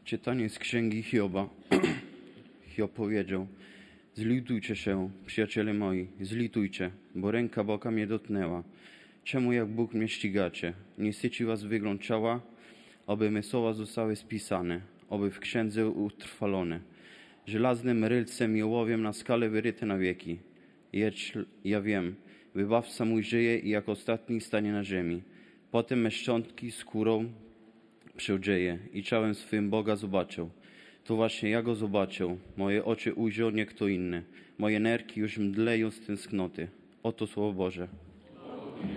Czytanie z księgi Hioba. Hiob powiedział: zlitujcie się, przyjaciele moi, zlitujcie, bo ręka Boga mnie dotknęła. Czemu jak Bóg mnie ścigacie? Nie syci was wygląd ciała, oby me słowa zostały spisane, oby w księdze utrwalone. Żelaznym rylcem i ołowiem na skale wyryte na wieki. Jedź, ja wiem, wybawca mój żyje i jak ostatni stanie na ziemi. Potem me szczątki skórą przyodzieje i ciałem swym Boga zobaczył. To właśnie ja go zobaczył, moje oczy ujrzał nie kto inny, moje nerki już mdleją z tęsknoty. Oto Słowo Boże.